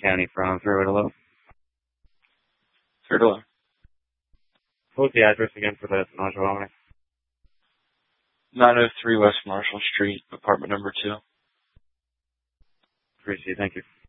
County from Fairway to Low. Fair to Low. What was the address again for the non-dwelling? 903 West Marshall Street, apartment number 2. Appreciate it. Thank you.